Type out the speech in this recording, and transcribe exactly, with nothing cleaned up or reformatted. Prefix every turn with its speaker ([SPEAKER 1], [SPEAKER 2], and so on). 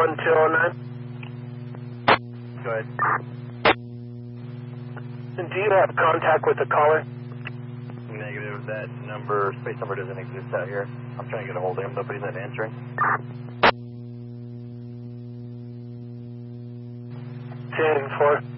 [SPEAKER 1] one two oh nine.
[SPEAKER 2] Go ahead.
[SPEAKER 1] And do you have contact with the caller?
[SPEAKER 2] Negative. That number, space number doesn't exist out here. I'm trying to get a hold of him, but he's not answering.
[SPEAKER 1] ten four.